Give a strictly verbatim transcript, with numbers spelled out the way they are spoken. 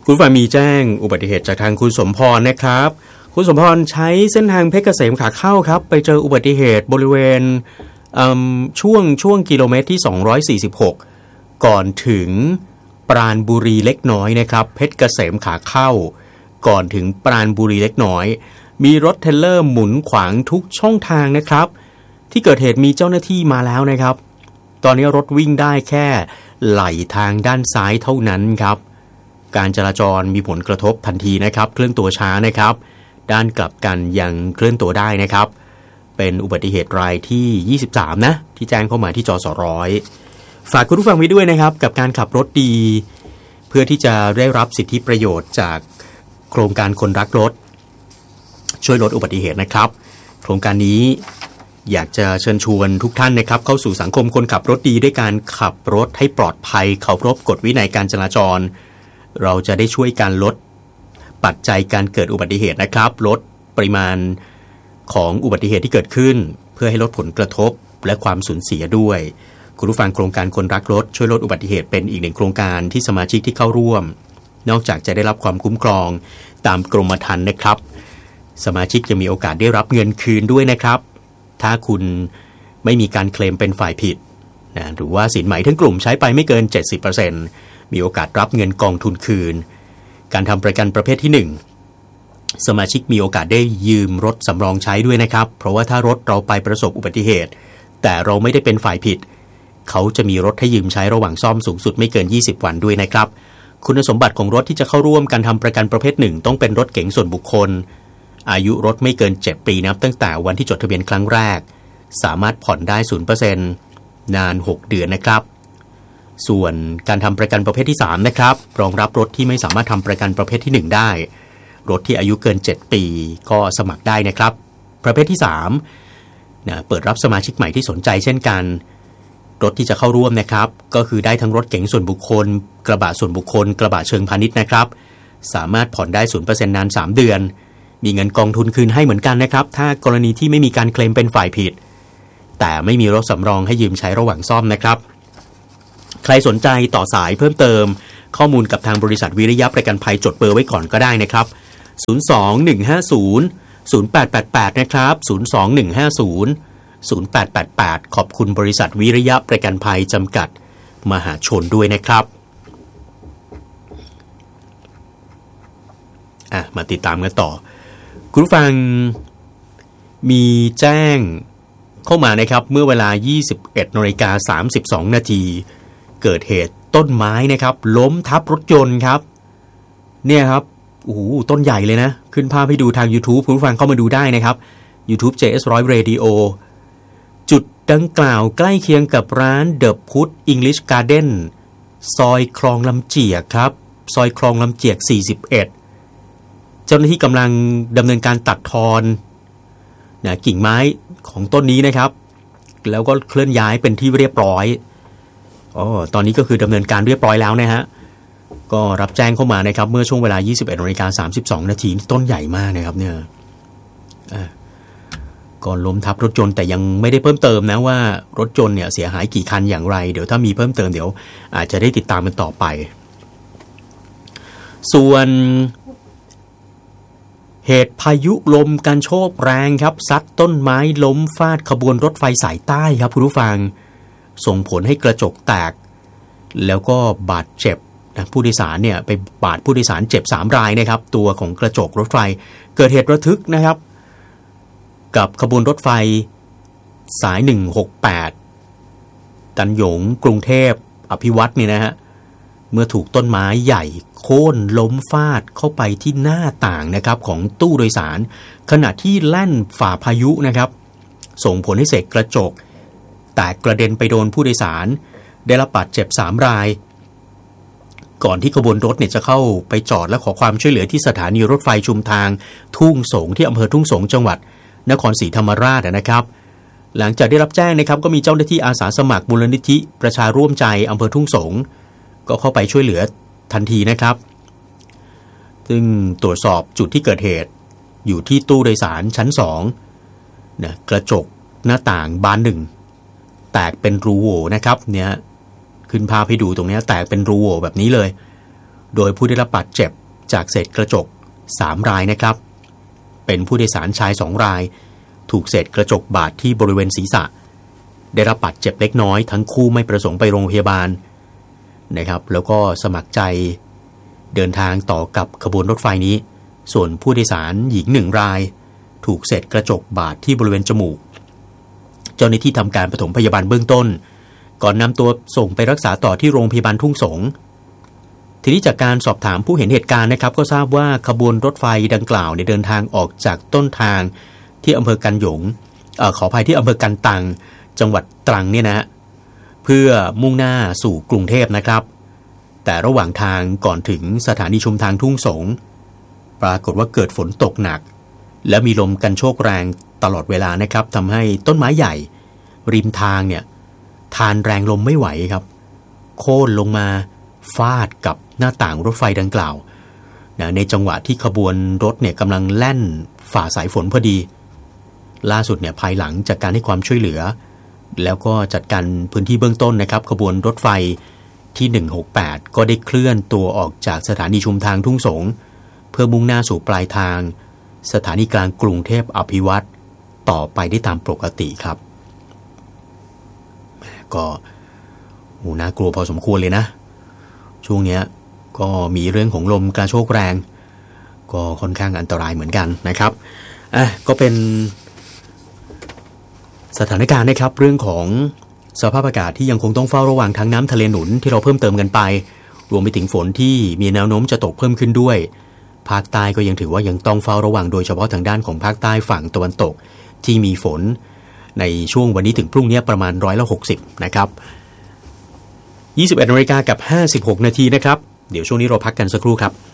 คุณฝ่ายมีแจ้งอุบัติเหตุจากทางคุณสมพรนะครับคุณสมพรใช้เส้นทางเพชรเกษมขาเข้าครับไปเจออุบัติเหตุบริเวณช่วงช่วงกิโลเมตรที่สองร้อยสี่สิบหกก่อนถึงปราณบุรีเล็กน้อยนะครับเพชรเกษมขาเข้าก่อนถึงปราณบุรีเล็กน้อยมีรถเทรลเลอร์หมุนขวางทุกช่องทางนะครับที่เกิดเหตุมีเจ้าหน้าที่มาแล้วนะครับตอนนี้รถวิ่งได้แค่ไหลทางด้านซ้ายเท่านั้นครับการจราจรมีผลกระทบทันทีนะครับเคลื่อนตัวช้านะครับด้านกลับกันยังเคลื่อนตัวได้นะครับเป็นอุบัติเหตุรายที่ยี่สิบสามนะที่แจ้งเข้ามาที่จสร้อยฝากคุณผู้ฟังไว้ด้วยนะครับกับการขับรถดีเพื่อที่จะได้รับสิทธิประโยชน์จากโครงการคนรักรถช่วยลดอุบัติเหตุนะครับโครงการนี้อยากจะเชิญชวนทุกท่านนะครับเข้าสู่สังคมคนขับรถดีด้วยการขับรถให้ปลอดภัยเคารพกฎวินัยการจราจรเราจะได้ช่วยการลดปัจจัยการเกิดอุบัติเหตุนะครับลดปริมาณของอุบัติเหตุที่เกิดขึ้นเพื่อให้ลดผลกระทบและความสูญเสียด้วยคุณผู้ฟังโครงการคนรักรถช่วยลดอุบัติเหตุเป็นอีกหนึ่งโครงการที่สมาชิกที่เข้าร่วมนอกจากจะได้รับความคุ้มครองตามกรมธรรม์นะครับสมาชิกจะมีโอกาสได้รับเงินคืนด้วยนะครับถ้าคุณไม่มีการเคลมเป็นฝ่ายผิดนะหรือว่าสินไหมทั้งกลุ่มใช้ไปไม่เกิน เจ็ดสิบเปอร์เซ็นต์ มีโอกาสรับเงินกองทุนคืนการทำประกันประเภทที่หนึ่งสมาชิกมีโอกาสได้ยืมรถสำรองใช้ด้วยนะครับเพราะว่าถ้ารถเราไปประสบอุบัติเหตุแต่เราไม่ได้เป็นฝ่ายผิดเขาจะมีรถให้ยืมใช้ระหว่างซ่อมสูงสุดไม่เกินยี่สิบวันด้วยนะครับคุณสมบัติของรถที่จะเข้าร่วมการทำประกันประเภทหนึ่งต้องเป็นรถเก๋งส่วนบุคคลอายุรถไม่เกินเจ็ดปีนับตั้งแต่วันที่จดทะเบียนครั้งแรกสามารถผ่อนได้ ศูนย์เปอร์เซ็นต์ นานหกเดือนนะครับส่วนการทำประกันประเภทที่สามนะครับรองรับรถที่ไม่สามารถทำประกันประเภทที่หนึ่งได้รถที่อายุเกินเจ็ดปีก็สมัครได้นะครับประเภทที่สามนะเปิดรับสมาชิกใหม่ที่สนใจเช่นกันรถที่จะเข้าร่วมนะครับก็คือได้ทั้งรถเก๋งส่วนบุคคลกระบะส่วนบุคคลกระบะเชิงพาณิชย์นะครับสามารถผ่อนได้ ศูนย์เปอร์เซ็นต์ นานสามเดือนมีเงินกองทุนคืนให้เหมือนกันนะครับถ้ากรณีที่ไม่มีการเคลมเป็นฝ่ายผิดแต่ไม่มีรถสำรองให้ยืมใช้ระหว่างซ่อมนะครับใครสนใจต่อสายเพิ่มเติมข้อมูลกับทางบริษัทวิริยะประกันภัยจดเบอร์ไว้ก่อนก็ได้นะครับศูนย์ สอง หนึ่ง ห้า ศูนย์ ศูนย์ แปด แปด แปดนะครับศูนย์ สอง หนึ่ง ห้า ศูนย์ ศูนย์ แปด แปด แปดขอบคุณบริษัทวิริยะประกันภัยจำกัดมหาชนด้วยนะครับอ่ะมาติดตามกันต่อคุณผู้ฟังมีแจ้งเข้ามานะครับเมื่อเวลา ยี่สิบเอ็ดนาฬิกาสามสิบสองนาทีเกิดเหตุต้นไม้นะครับล้มทับรถยนต์ครับเนี่ยครับโอ้โหต้นใหญ่เลยนะขึ้นภาพให้ดูทาง YouTube คุณผู้ฟังเข้ามาดูได้นะครับ YouTube เจ เอส หนึ่งร้อย Radio จุดดังกล่าวใกล้เคียงกับร้าน The Put English Garden ซอยคลองลำเจียกครับซอยคลองลำเจียกสี่สิบเอ็ดเจ้าหน้าที่กำลังดำเนินการตัดทอนนะกิ่งไม้ของต้นนี้นะครับแล้วก็เคลื่อนย้ายเป็นที่เรียบร้อยอ๋อตอนนี้ก็คือดำเนินการเรียบร้อยแล้วนะฮะก็รับแจ้งเข้ามานะครับเมื่อช่วงเวลา ยี่สิบเอ็ดนาฬิกาสามสิบสองนาทีต้นใหญ่มากนะครับเนี่ยก่อนล้มทับรถยนต์แต่ยังไม่ได้เพิ่มเติมนะว่ารถยนต์เนี่ยเสียหายกี่คันอย่างไรเดี๋ยวถ้ามีเพิ่มเติมเดี๋ยวอาจจะได้ติดตามกันต่อไปส่วนเหตุพายุลมกันโชกแรงครับซัดต้นไม้ล้มฟาดขบวนรถไฟสายใต้ครับคุณผู้ฟังส่งผลให้กระจกแตกแล้วก็บาดเจ็บนะผู้โดยสารเนี่ยไปบาดผู้โดยสารเจ็บสามรายนะครับตัวของกระจกรถไฟเกิดเหตุระทึกนะครับกับขบวนรถไฟสายหนึ่งหกแปดตันหยงกรุงเทพอภิวัตรเนี่ยนะฮะเมื่อถูกต้นไม้ใหญ่โค่นล้มฟาดเข้าไปที่หน้าต่างนะครับของตู้โดยสารขณะที่แล่นฝ่าพายุนะครับส่งผลให้เศษกระจกแตกกระเด็นไปโดนผู้โดยสารได้รับบาดเจ็บสามรายก่อนที่ขบวนรถเนี่ยจะเข้าไปจอดและขอความช่วยเหลือที่สถานีรถไฟชุมทางทุ่งสงที่อำเภอทุ่งสงจังหวัดนครศรีธรรมราชนะครับหลังจากได้รับแจ้งนะครับก็มีเจ้าหน้าที่อาสาสมัครมูลนิธิประชาร่วมใจอำเภอทุ่งสงก็เข้าไปช่วยเหลือทันทีนะครับซึ่งตรวจสอบจุดที่เกิดเหตุอยู่ที่ตู้โดยสารชั้นสองนะกระจกหน้าต่างบานหนึ่งแตกเป็นรูโหว่นะครับเนี่ยขึ้นภาพให้ดูตรงนี้แตกเป็นรูโหว่แบบนี้เลยโดยผู้ได้รับบาดเจ็บจากเศษกระจกสามรายนะครับเป็นผู้โดยสารชายสองรายถูกเศษกระจกบาดที่บริเวณศีรษะได้รับบาดเจ็บเล็กน้อยทั้งคู่ไม่ประสงค์ไปโรงพยาบาลนะครับแล้วก็สมัครใจเดินทางต่อกับขบวนรถไฟนี้ส่วนผู้โดยสารหญิงหนึ่งรายถูกเศษกระจกบาดที่บริเวณจมูกเจ้าหน้าที่ทำการปฐมพยาบาลเบื้องต้นก่อนนำตัวส่งไปรักษาต่อที่โรงพยาบาลทุ่งสงทีนี้จากการสอบถามผู้เห็นเหตุการณ์นะครับก็ทราบว่าขบวนรถไฟดังกล่าวเนี่ยเดินทางออกจากต้นทางที่อำเภอกันหยงเอ่อขออภัยที่อำเภอกันตังจังหวัดตรังเนี่ยนะเพื่อมุ่งหน้าสู่กรุงเทพนะครับแต่ระหว่างทางก่อนถึงสถานีชุมทางทุ่งสงปรากฏว่าเกิดฝนตกหนักและมีลมกันโชกแรงตลอดเวลานะครับทำให้ต้นไม้ใหญ่ริมทางเนี่ยทานแรงลมไม่ไหวครับโค่นลงมาฟาดกับหน้าต่างรถไฟดังกล่าวนะในจังหวะที่ขบวนรถเนี่ยกำลังแล่นฝ่าสายฝนพอดีล่าสุดเนี่ยภายหลังจากการให้ความช่วยเหลือแล้วก็จัดการพื้นที่เบื้องต้นนะครับขบวนรถไฟที่หนึ่งหกแปดก็ได้เคลื่อนตัวออกจากสถานีชุมทางทุ่งสงเพื่อมุ่งหน้าสู่ปลายทางสถานีกลางกรุงเทพอภิวัตรต่อไปได้ตามปกติครับก็โหน่ากลัวพอสมควรเลยนะช่วงนี้ก็มีเรื่องของลมกระโชกแรงก็ค่อนข้างอันตรายเหมือนกันนะครับอ่ะก็เป็นสถานการณ์นะครับเรื่องของสภาพอากาศที่ยังคงต้องเฝ้าระวังทั้งน้ำทะเลหนุนที่เราเพิ่มเติมกันไปรวมไปถึงฝนที่มีแนวโน้มจะตกเพิ่มขึ้นด้วยภาคใต้ก็ยังถือว่ายังต้องเฝ้าระวังโดยเฉพาะทางด้านของภาคใต้ฝั่งตะวันตกที่มีฝนในช่วงวันนี้ถึงพรุ่งนี้ประมาณร้อยละหกสิบนะครับยี่สิบเอ็ดนาฬิกากับห้าสิบหกนาทีนะครับเดี๋ยวช่วงนี้เราพักกันสักครู่ครับ